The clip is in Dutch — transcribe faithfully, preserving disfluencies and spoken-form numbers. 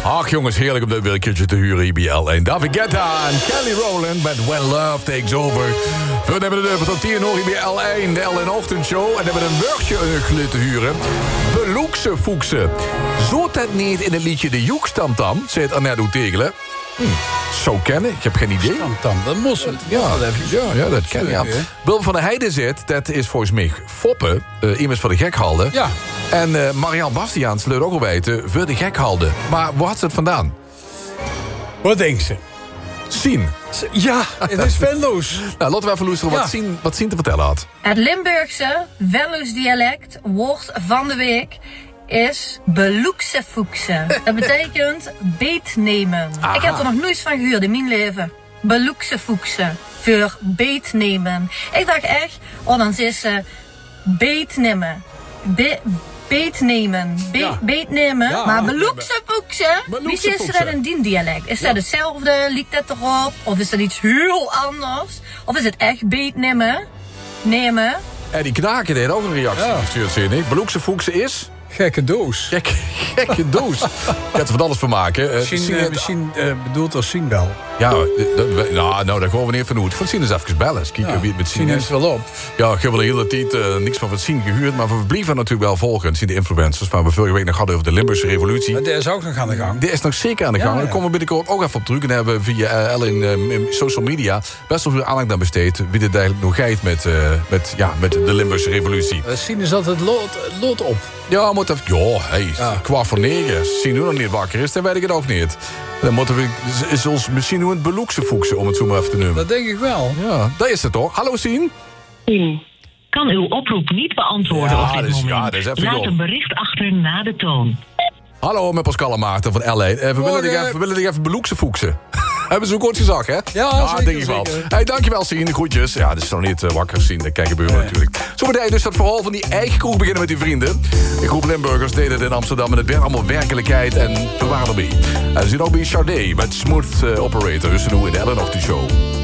Ach jongens, heerlijk om dat weer een keertje te huren hier bij L één. David Guetta en Kelly Rowland met When Love Takes Over. We hebben de deur tot tien uur hier bij L één, de L één Ochtendshow. En hebben een wurgje te huren. Beloekse Foekse. Zo dat niet in het liedje De Joek Stamtam, zegt Annette Tegelen. Hm, zo kennen, ik heb geen idee. Stamtam, dat moest het. Ja, ja, ja, dat ken je. Ja. Wil van der Heijden zit, dat is volgens mij Foppe, uh, iemand van de Gekhalde. Ja. En uh, Marianne Bastiaans leert ook al weten, voor de Gekhalde. Maar waar had ze het vandaan? Wat denkt ze? Sien. Ja, het is Venlo's. Nou, laten we even luisteren wat, ja. Sien, wat Sien te vertellen had. Het Limburgse Venlo's dialect, woord van de week, is beloekse foekse. Dat betekent beetnemen. Aha. Ik heb er nog nooit van gehoord in mijn leven. Beloekse foekse. Voor beetnemen. Ik dacht echt, oh dan is ze beetnemen. Be beetnemen. Be ja. Beetnemen. Ja, maar beloekse foekse, wie is er in die dialect? Is ja. dat hetzelfde? Lijkt dat erop? Of is dat iets heel anders? Of is het echt beetnemen? Nemen? En die knaken deed ook een reactie ja. gestuurd, zie je niet? Beloekse foekse is... Gekke doos. Gekke, gekke doos. Ik ga er van alles van maken. Misschien, uh, uh, misschien uh, bedoeld als Sienbel. Ja, uh, nou, nou, daar gewoon we niet van hoe. Van Sien is even bellen. Eens kijken ja, wie het met Sien is. wel op. Ja, ik heb wel de hele tijd uh, niks van van Sien gehuurd. Maar we blijven natuurlijk wel volgen. Zien de influencers. Waar we vorige week nog hadden over de Limburgse revolutie. Maar die is ook nog aan de gang. Die is nog zeker aan de gang. Ja, ja. Daar komen we binnenkort ook even op terug. En hebben we via uh, in uh, social media best wel veel aandacht aan besteed. Wie dit eigenlijk nog geit met, uh, met, ja, met de Limburgse revolutie. Uh, Sien is altijd lood, lood op. Ja, moet even... Ja, hey, ja. kwart voor negen. Zien nu nog niet wakker is, dan weet ik het ook niet. Dan moeten we... Is ons misschien nu een beloekse foekse, om het zo maar even te noemen. Dat denk ik wel. Ja, dat is het toch. Hallo, Sien. Sien, kan uw oproep niet beantwoorden ja, op dit dus, moment. Ja, dus even Laat op. een bericht achter na de toon. Hallo, met Pascal en Maarten van L één. Eh, we, willen even, we willen dich even beloekse foeksen. Hebben ze ook kort gezag, hè? Ja, ja zeker, denk ik wel. Hey, dankjewel, Sien. Groetjes. Ja, dat is nog niet uh, wakker, Sien. Dat kijken buren nee. natuurlijk. Zometeen dus dat verhaal van die eigen kroeg beginnen met die vrienden. De groep Limburgers deden het in Amsterdam. En het werd allemaal werkelijkheid. En we waren erbij. En we zien ook bij Sade met Smooth uh, Operator. Dus nu in de Ellen of de show.